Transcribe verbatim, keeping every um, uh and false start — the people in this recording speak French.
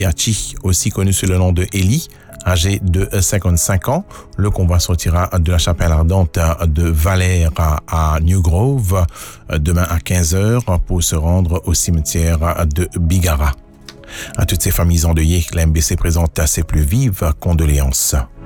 Yachi, aussi connu sous le nom de Eli, âgé de cinquante-cinq ans. Le convoi sortira de la chapelle ardente de Valère à New Grove demain à quinze heures pour se rendre au cimetière de Bigara. À toutes ces familles endeuillées, l'M B C présente ses plus vives condoléances.